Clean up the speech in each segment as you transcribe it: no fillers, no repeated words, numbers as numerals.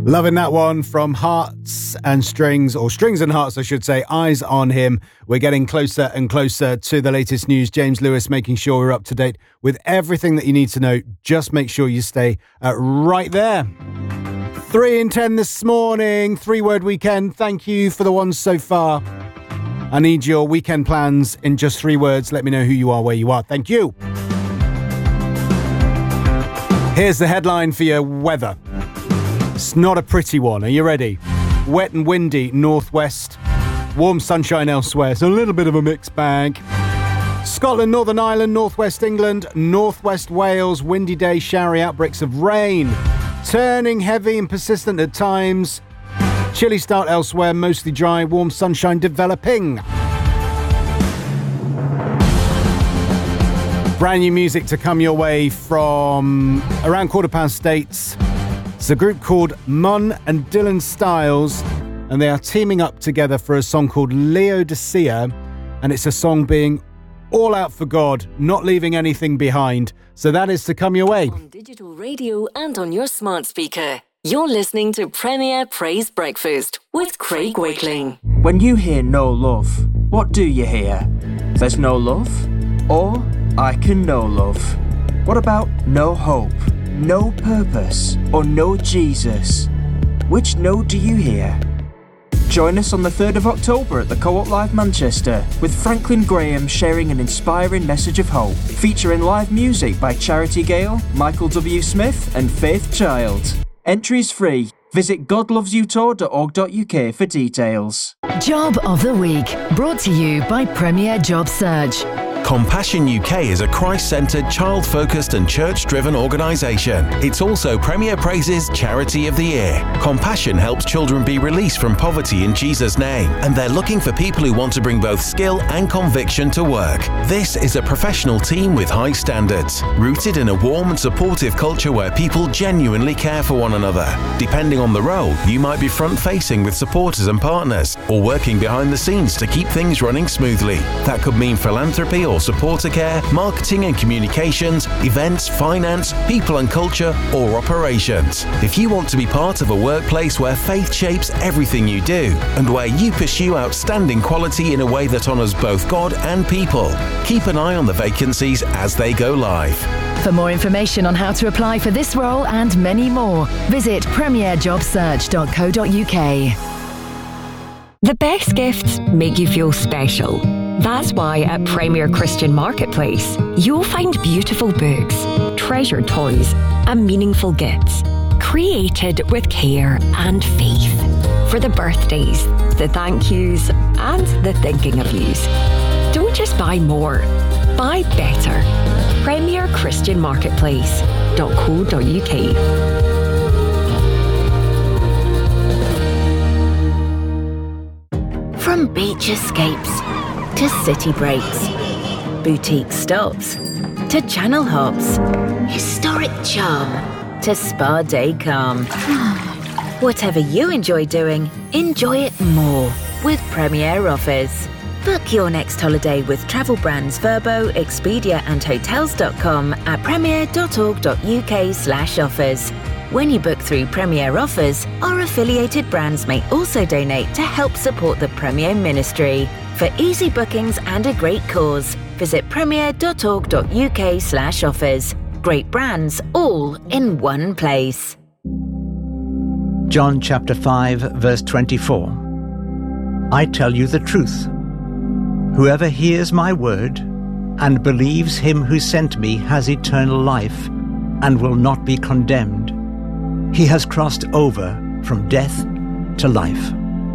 Loving that one from Hearts and Strings, or Strings and Hearts, I should say. Eyes on Him. We're getting closer and closer to the latest news. James Lewis making sure we're up to date with everything that you need to know. Just make sure you stay right there. 3 in 10 this morning. 3-word weekend. Thank you for the ones so far. I need your weekend plans in just 3 words. Let me know who you are, where you are. Thank you. Here's the headline for your weather. It's not a pretty one. Are you ready? Wet and windy northwest. Warm sunshine elsewhere. It's a little bit of a mixed bag. Scotland, Northern Ireland, northwest England, northwest Wales. Windy day, showery outbreaks of rain. Turning heavy and persistent at times. Chilly start elsewhere, mostly dry. Warm sunshine developing. Brand new music to come your way from around 8:15. It's a group called Mun and Dylan Styles, and they are teaming up together for a song called Laodicea, and it's a song being all out for God, not leaving anything behind. So that is to come your way. On digital radio and on your smart speaker, you're listening to Premier Praise Breakfast with Craig Wakeling. When you hear no love, what do you hear? There's no love? Or I can know love. What about no hope? No purpose, or no Jesus? Which no do you hear? Join us on the 3rd of October at the Co-op Live Manchester, with Franklin Graham sharing an inspiring message of hope, featuring live music by Charity Gale, Michael W. Smith and Faith Child. Entries free. Visit godlovesyoutour.org.uk for details. Job of the Week, brought to you by Premier Job Search. Compassion UK is a Christ-centred, child-focused and church-driven organisation. It's also Premier Praise's Charity of the Year. Compassion helps children be released from poverty in Jesus' name, and they're looking for people who want to bring both skill and conviction to work. This is a professional team with high standards, rooted in a warm and supportive culture where people genuinely care for one another. Depending on the role, you might be front-facing with supporters and partners, or working behind the scenes to keep things running smoothly. That could mean philanthropy or supporter care, marketing and communications, events, finance, people and culture, or operations. If you want to be part of a workplace where faith shapes everything you do, and where you pursue outstanding quality in a way that honours both God and people, keep an eye on the vacancies as they go live. For more information on how to apply for this role and many more, visit premierjobsearch.co.uk. The best gifts make you feel special. That's why at Premier Christian Marketplace, you'll find beautiful books, treasured toys, and meaningful gifts, created with care and faith. For the birthdays, the thank yous, and the thinking of yous. Don't just buy more, buy better. Premier Christian Marketplace.co.uk. From beach escapes to city breaks, boutique stops to channel hops, historic charm to spa day calm. Whatever you enjoy doing, enjoy it more with Premier Offers. Book your next holiday with travel brands Vrbo, Expedia and Hotels.com at premier.org.uk/offers. When you book through Premier Offers, our affiliated brands may also donate to help support the Premier Ministry. For easy bookings and a great cause, visit premier.org.uk/offers. Great brands all in one place. John chapter 5, verse 24. I tell you the truth. Whoever hears my word and believes him who sent me has eternal life and will not be condemned. He has crossed over from death to life.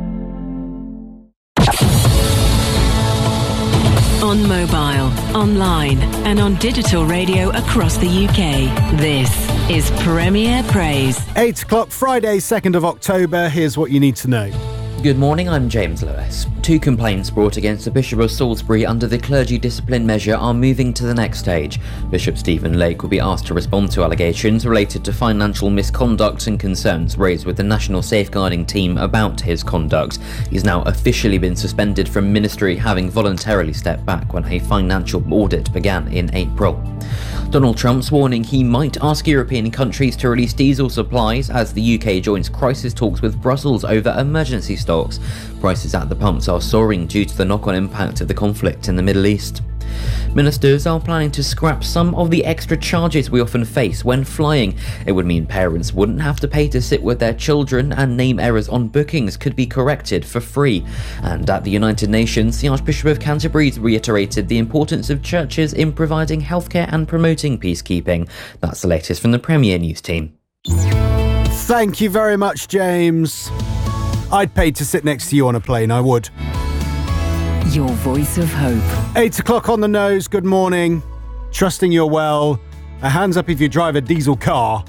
On mobile, online, and on digital radio across the UK. This is Premier Praise. 8 o'clock, Friday, 2nd of October. Here's what you need to know. Good morning, I'm James Lewis. 2 complaints brought against the Bishop of Salisbury under the clergy discipline measure are moving to the next stage. Bishop Stephen Lake will be asked to respond to allegations related to financial misconduct and concerns raised with the National Safeguarding Team about his conduct. He's now officially been suspended from ministry, having voluntarily stepped back when a financial audit began in April. Donald Trump's warning he might ask European countries to release diesel supplies as the UK joins crisis talks with Brussels over emergency stocks. Prices at the pumps are soaring due to the knock-on impact of the conflict in the Middle East. Ministers are planning to scrap some of the extra charges we often face when flying. It would mean parents wouldn't have to pay to sit with their children, and name errors on bookings could be corrected for free. And at the United Nations, the Archbishop of Canterbury reiterated the importance of churches in providing healthcare and promoting peacekeeping. That's the latest from the Premier News team. Thank you very much, James. I'd pay to sit next to you on a plane, I would. Your voice of hope. 8 o'clock on the nose, good morning. Trusting you're well. Hands up if you drive a diesel car.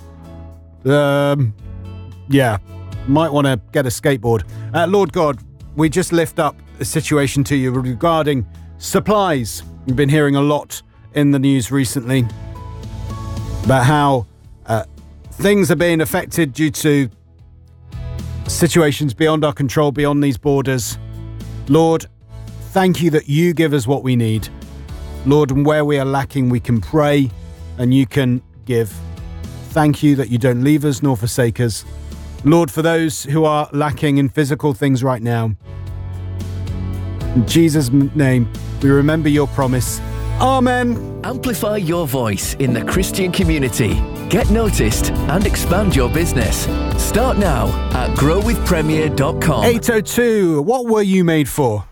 Yeah, might want to get a skateboard. Lord God, we just lift up a situation to you regarding supplies. We've been hearing a lot in the news recently about how things are being affected due to situations beyond our control, beyond these borders. Lord, thank you that you give us what we need. Lord, and where we are lacking, we can pray and you can give. Thank you that you don't leave us nor forsake us. Lord, for those who are lacking in physical things right now, in Jesus' name, we remember your promise. Amen. Amplify your voice in the Christian community. Get noticed and expand your business. Start now at growwithpremier.com. 802, what were you made for?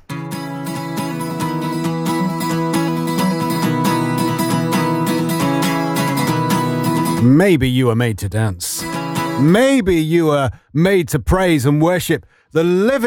Maybe you were made to dance. Maybe you were made to praise and worship the living